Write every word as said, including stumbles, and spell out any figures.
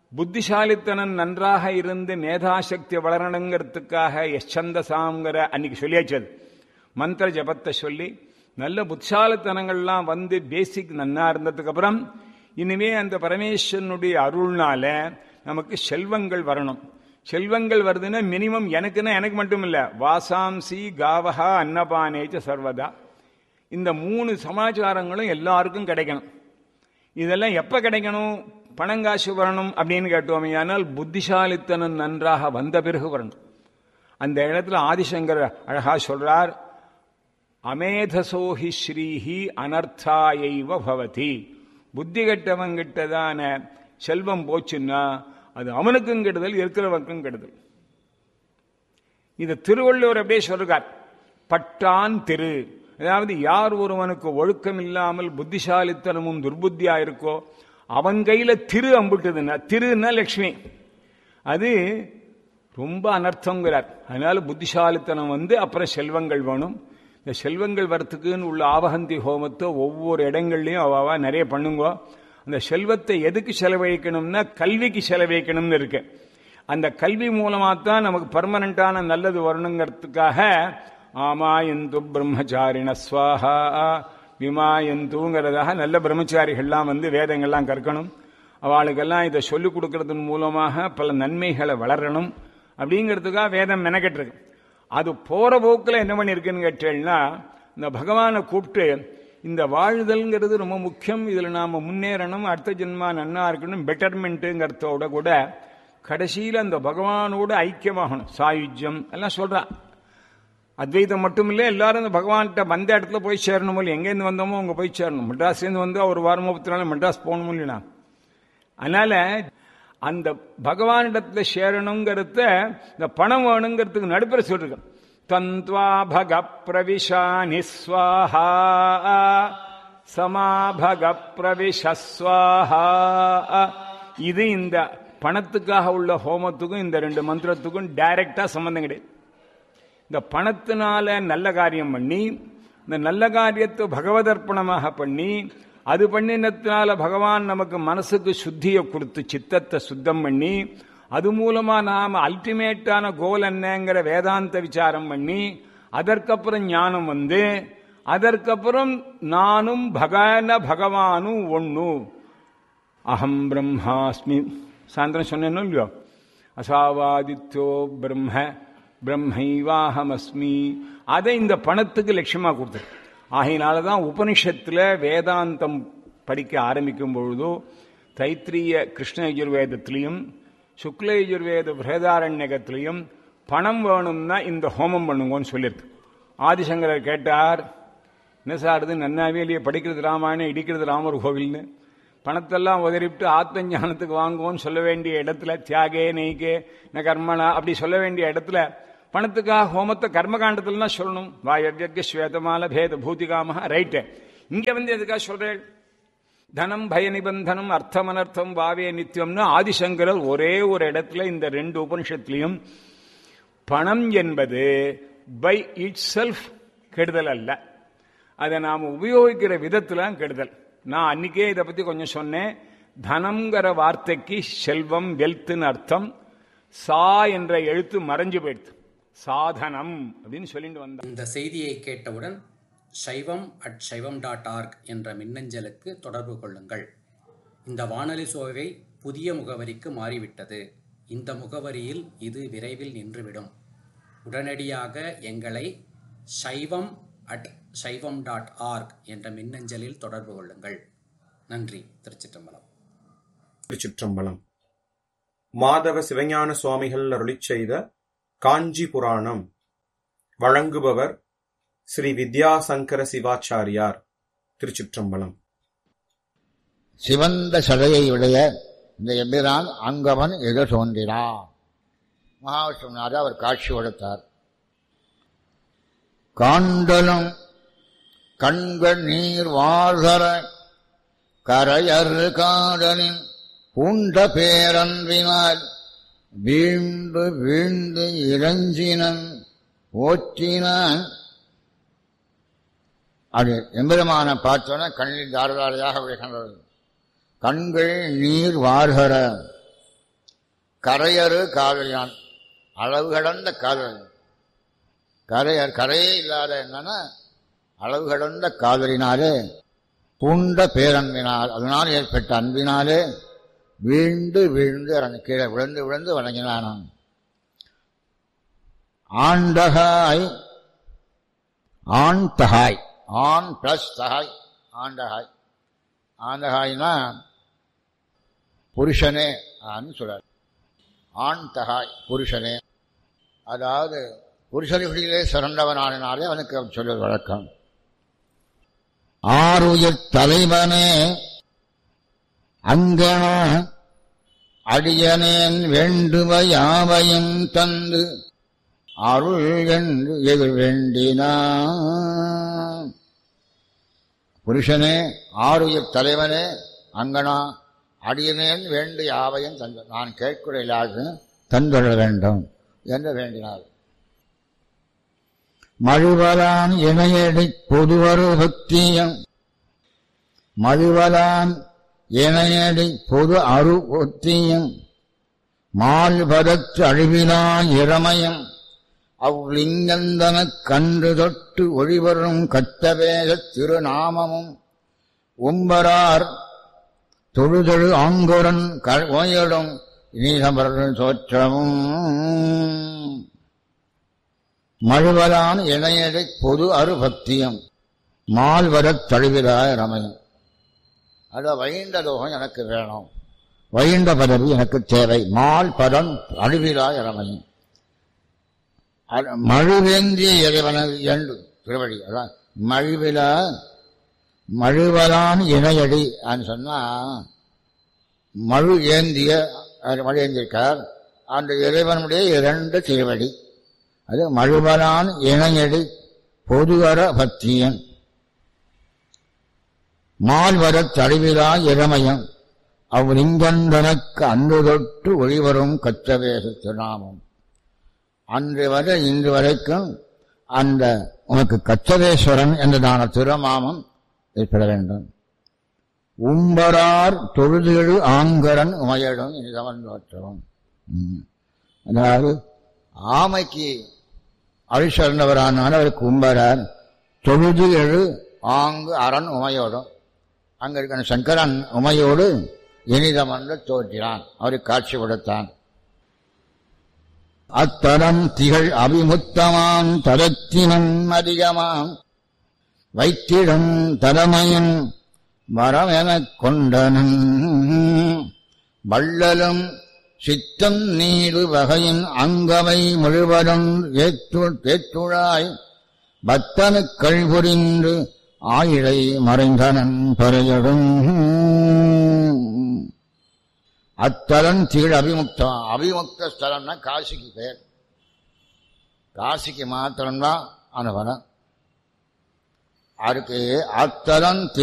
புத்திசாலித்தனம் நன்றாக இருந்து மேதாசக்தி வளரணுங்கிறதுக்காக எச்சந்தசாங்கிற அன்னைக்கு சொல்லியாச்சது மந்திர ஜபத்தை சொல்லி நல்ல புத்திசாலித்தனங்கள்லாம் வந்து பேசிக் நன்னா இருந்ததுக்கு அப்புறம் இனிமே அந்த பரமேஸ்வரனுடைய அருள்னால நமக்கு செல்வங்கள் வரணும். செல்வங்கள் வருதுன்னா மினிமம் எனக்குன்னா எனக்கு மட்டும் இல்ல, வாசாம்சி காவஹா அன்னபானேச்ச சர்வதா, இந்த மூணு சமாச்சாரங்களும் எல்லாருக்கும் கிடைக்கணும். இதெல்லாம் எப்ப கிடைக்கணும்? பணங்காசு வரணும் அப்படின்னு கேட்டோமே, ஆனால் புத்திசாலித்தனம் நன்றாக வந்த பிறகு வரணும். அந்த இடத்துல ஆதிசங்கர் அழகா சொல்றார், அமேதசோஹி ஸ்ரீஹி அனர்த்தாயைவ பவதி. புத்தி கெட்டவங்கிட்டதான செல்வம் போச்சுன்னா அது அவனுக்கும் கெடுதல், இருக்கிறவனுக்கும் கெடுதல். இதை திருவள்ளுவர் அப்படியே சொல்றார், பட்டான் திரு. அதாவது யார் ஒருவனுக்கு ஒழுக்கம் இல்லாமல் புத்திசாலித்தனமும் துர்புத்தியா இருக்கோ அவன் கையில திரு அம்பிட்டுதுன்னா, திருன்னா லட்சுமி, அது ரொம்ப அனர்த்தங்கிறார். அதனால புத்திசாலித்தனம் வந்து அப்புறம் செல்வங்கள் வேணும். இந்த செல்வங்கள் வரத்துக்குன்னு உள்ள ஆவகந்தி ஹோமத்தை ஒவ்வொரு இடங்கள்லையும் அவாவா நிறைய பண்ணுங்க. அந்த செல்வத்தை எதுக்கு செலவழிக்கணும்னா கல்விக்கு செலவழிக்கணும்னு இருக்கு. அந்த கல்வி மூலமா தான் நமக்கு பர்மனண்டான நல்லது வரணுங்கிறதுக்காக ஆமாயந்து பிரம்மச்சாரிண ஸ்வாஹா விமாயந்துங்கிறதாக நல்ல பிரம்மச்சாரிகள்லாம் வந்து வேதங்கள்லாம் கற்கணும். அவளுக்கெல்லாம் இதை சொல்லிக் கொடுக்கறதன் மூலமாக பல நன்மைகளை வளரணும் அப்படிங்கிறதுக்காக வேதம் மெனக்கெட்டிருக்கு. அது போற போக்கில் என்ன பண்ணிருக்குன்னு கேட்டேன்னா, இந்த பகவானை கூப்பிட்டு இந்த வாழ்தல்ங்கிறது ரொம்ப முக்கியம், இதுல நாம முன்னேறணும், அடுத்த ஜென்மா நன்னா இருக்கணும், பெட்டர்மெண்ட்டுங்கிறதோட கூட கடைசியில் அந்த பகவானோட ஐக்கியமாகணும், சாயுஜ்யம் எல்லாம் சொல்றா. அத்வைதம் மட்டும் இல்லை, எல்லாரும் இந்த பகவான்கிட்ட வந்த இடத்துல போய் சேரணும். இல்லை எங்கேருந்து வந்தோமோ அங்கே போய் சேரணும். மெட்ராஸ்லேருந்து வந்து ஒரு வாரமோ பத்து நாள் மெட்ராஸ் போகணும் இல்லைனா. அதனால அந்த பகவானிடத்துல சேரணுங்கிறத இந்த பணம் வேணுங்கிறதுக்கு நடுப்புற சொல்லிருக்கேன். தந்த்வா பக பிரவிஷா நிஸ்வாஹா சமாபக பிரவிஷஸ்வாஹா. இது இந்த பணத்துக்காக உள்ள ஹோமத்துக்கும் இந்த ரெண்டு மந்திரத்துக்கும் டைரக்டா சம்பந்தம் கிடையாது. இந்த பணத்தினால நல்ல காரியம் பண்ணி, இந்த நல்ல காரியத்தை பகவதர்ப்பணமாக பண்ணி, அது பண்ணினத்தினால பகவான் நமக்கு மனசுக்கு சுத்தியை கொடுத்து சித்தத்தை சுத்தம் பண்ணி, அது மூலமா நாம அல்டிமேட்டான கோல் என்னங்கிற வேதாந்த விசாரம் பண்ணி, அதற்கப்புறம் ஞானம் வந்து, அதற்கப்புறம் நானும் பகன பகவானும் ஒண்ணு, அகம் பிரம்மாஸ்மி சாயந்தரம் சொன்னேன்னு இல்லையோ, அசாவாதித்யோ பிரம்ம பிரம்மைவாஹமஸ்மி, அதை இந்த பணத்துக்கு லட்சியமா கொடுத்தது. ஆகையினாலதான் உபனிஷத்துல வேதாந்தம் படிக்க ஆரம்பிக்கும் பொழுதோ தைத்திரிய கிருஷ்ண யஜுர்வேதத்திலையும் சுக்ல யஜுர்வேத பிரேதாரண்யகத்திலையும் பணம் வேணும்னா இந்த ஹோமம் பண்ணுங்கன்னு சொல்லியிருக்கு. ஆதிசங்கரர் கேட்டார், என்ன சார் இது நன்னாவே இல்லையே, படிக்கிறது ராமாயணம் இடிக்கிறது ராமர் கோவில்னு, பணத்தெல்லாம் உதறிவிட்டு ஆத்ம ஞானத்துக்கு வாங்குவோன்னு சொல்ல வேண்டிய இடத்துல, தியாகே நெய்கே ந கர்மனா அப்படி சொல்ல வேண்டிய இடத்துல பணத்துக்காக ஹோமத்தை கர்மகாண்டத்துல தான் சொல்லணும். வாயவ்யர்க ஸ்வேதமால பேத பூதிகாமஹா ரைட்டு. இங்க வந்து எதுக்காக சொல்றேன்? தனம் பய நிபந்தனம் அர்த்தம் அனர்த்தம் வாவே நித்தியம்னு ஆதிசங்கரர் ஒரே ஒரு இடத்துல இந்த ரெண்டு உபனிஷத்துலையும் பணம் என்பது பை இட் செல்ஃப் கெடுதல் அல்ல, அதை நாம் உபயோகிக்கிற விதத்துல கெடுதல். நான் அன்னைக்கே இதை பத்தி கொஞ்சம் சொன்னேன். தனம்ங்கிற வார்த்தைக்கு செல்வம் வெல்த்னு அர்த்தம். சா என்ற எழுத்து மறைஞ்சு போயிடுது, சாதனம் அப்படின்னு சொல்லிட்டு வந்தோம். இந்த செய்தியை கேட்டவுடன் சைவம் அட் சைவம் டாட் ஆர்க் என்ற மின்னஞ்சலுக்கு தொடர்பு கொள்ளுங்கள். இந்த வானொலி சோவை புதிய முகவரிக்கு மாறிவிட்டது. இந்த முகவரியில் இது விரைவில் நின்றுவிடும். உடனடியாக எங்களை சைவம் அட் சைவம் டாட் ஆர்க் என்ற மின்னஞ்சலில் தொடர்பு கொள்ளுங்கள். நன்றி. திருச்சிற்றம்பலம். திருச்சிற்றம்பலம். மாதவ சிவஞான சுவாமிகள் அருளிச் செய்த காஞ்சி புராணம் வழங்குபவர் ஸ்ரீ வித்யாசங்கர சிவாச்சாரியார். திருச்சிற்றம்பலம். சிவந்த சடையை உடைய இந்த எம்பிரான் அங்கவன் எது தோன்றினார். மகாவிஷ்ணுநாத அவர் காட்சி கொடுத்தார். காண்டலும் கண்கள் நீர் வார்தர கரையர் காடலின் பூண்ட பேரன்பினால் வீழ்ந்து வீழ்ந்து இறஞ்சினன் ஓற்றினான். அது எம்பெருமான பார்த்தோன்னா கண்ணில் தாரதாரையாக விழுகின்றது. கண்கள் நீர் வார்கர, கரையறு காதலினான், அளவு கடந்த காதலன். கரையர் கரையே இல்லாத என்னன்னா அளவு கடந்த காதலினாலே பூண்ட பேரன்பினால், அதனால் ஏற்பட்ட அன்பினாலே வீழ்ந்து வீழ்ந்து கீழே விழுந்து விழுந்து வணங்கினான். ஆண்டகாய், ஆண் தகாய், ஆண் பிளஸ் தகாய், ஆண்டகாய். ஆண்டகாய்னா புருஷனே சொல்றார். ஆண் தகாய் புருஷனே, அதாவது புருஷனிலே சிறந்தவனானாலே அவனுக்கு அவர் சொல்வது வழக்கம். ஆறுயிர் தலைவனே அங்கன அடியனேன் வேண்டுவ யாவையும் தந்து அருள் என்று எதிர் வேண்டினான். புருஷனே, ஆறுயிர் தலைவனே, அங்கனா அடியனேன் வேண்டு யாவையும் தந்து, நான் கேட்கிற எல்லாருக்கும் தந்துட வேண்டும் என்று வேண்டினார். மழுவலான் இணையடி பொதுவரு பக்தியம், மழுவலான் இணையடி பொது அரு ஒத்தியம், மால்பதற்று அழிவிலா இறமயம் அவ்லிங்கந்தனக் கன்று தொட்டு ஒளிவரும் கத்தவேத திருநாமமும் உம்பரார் தொழுதொழு ஆங்குரன் ஓயடும் நீசமர்கள் தோற்றமும். மழுவலான் இணையடை பொது அரு பக்தியம், மால்வரத் தழுவிலாய ரமயம். அத வைண்ட லோகம் எனக்கு வேணும், வைண்ட பதவி எனக்கு தேவை. மால் பதம் அழுவிலாய ரமயம். மழுவேந்திய இறைவனது என்று திருவடி. அதான் மழுவில மழுவலான் இணையடி சொன்னா மழு ஏந்திய மழு ஏந்திருக்கார் அந்த இறைவனுடைய இரண்டு திருவடி. அது மழுவலான் இணையடி பொதுவர பக்தியன், மால்வரத் தழுவிலா இளமயம் அவ்லிங்கந்தனக்கு அன்று தொட்டு ஒளிவரும் கச்சவேச திருநாமம். அன்று வரை இன்று வரைக்கும் அந்த உனக்கு கச்சதேஸ்வரன் என்றதான திருநாமம் ஏற்பட வேண்டும். உம்பரார் தொழுதெழு ஆங்கரன் உமையிடும் இனிதவன் தோற்றவும். அதாவது ஆமைக்கு அழிச்சிறந்தவரானாலும் அவருக்கு உம்பரார், தொழுது எழு ஆங்கு அரண் உமையோடும். அங்க இருக்கிற சங்கரன் உமையோடு இனிதமன்று தோற்றினான், அவருக்கு காட்சி கொடுத்தான். அத்தரம் திகழ் அபிமுத்தமாம் தரத்தினம் அதிகமாம் வைத்திடம் தரமையன் வரமெனக் கொண்டனன் வள்ளலும் சித்தம் நீடு வகையின் அங்கவை முழுவதும் ஏற்றுழாய் பத்தனுக்கள் புரிந்து ஆயிழை மறைந்தனன் பறையடும். அத்தலம் திகழ் அபிமுக்தம். அபிமுக்த ஸ்தலம்னா காசிக்கு பேர். காசிக்கு மாத்திரம்தான் அனுபவம். அதுக்கு அத்தலம்